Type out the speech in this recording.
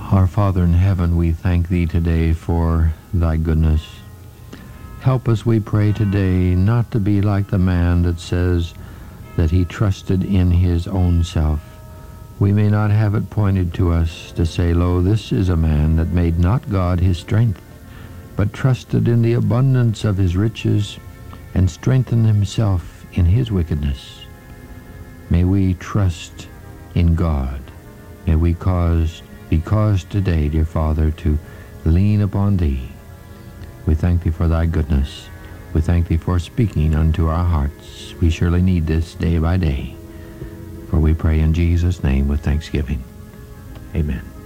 Our Father in heaven, we thank Thee today for Thy goodness. Help us, we pray today, not to be like the man that says that he trusted in his own self. We may not have it pointed to us to say, Lo, this is a man that made not God his strength, but trusted in the abundance of his riches and strengthened himself in his wickedness. May we trust in God. May we be caused today, dear Father, to lean upon Thee. We thank Thee for Thy goodness. We thank Thee for speaking unto our hearts. We surely need this day by day. For we pray in Jesus' name with thanksgiving. Amen.